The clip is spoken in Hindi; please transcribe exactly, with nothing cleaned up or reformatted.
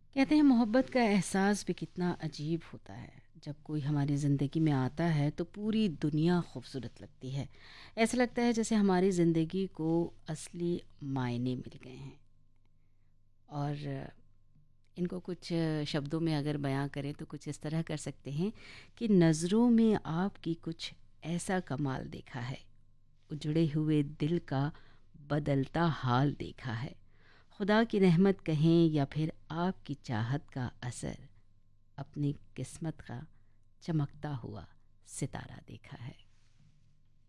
कहते हैं मोहब्बत का एहसास भी कितना अजीब होता है। जब कोई हमारी ज़िंदगी में आता है तो पूरी दुनिया खूबसूरत लगती है। ऐसा लगता है जैसे हमारी ज़िंदगी को असली मायने मिल गए हैं। और इनको कुछ शब्दों में अगर बयां करें तो कुछ इस तरह कर सकते हैं कि नज़रों में आपकी कुछ ऐसा कमाल देखा है, उजड़े हुए दिल का बदलता हाल देखा है। खुदा की रहमत कहें या फिर आपकी चाहत का असर, अपनी किस्मत का चमकता हुआ सितारा देखा है।